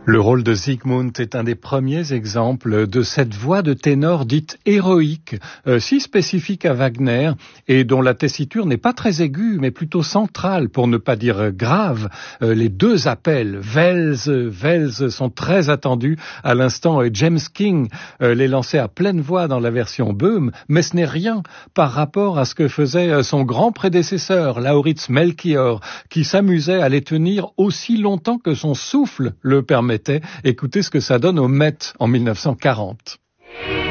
Le rôle de Siegmund est un des premiers exemples de cette voix de ténor dite héroïque, si spécifique à Wagner et dont la tessiture n'est pas très aiguë mais plutôt centrale pour ne pas dire grave. Les deux appels, Wels sont très attendus. À l'instant, James King les lançait à pleine voix dans la version Böhm, mais ce n'est rien par rapport à ce que faisait son grand prédécesseur, Lauritz Melchior, qui s'amusait à les tenir aussi longtemps que son souffle le permettait. Écoutez ce que ça donne au Met en 1940.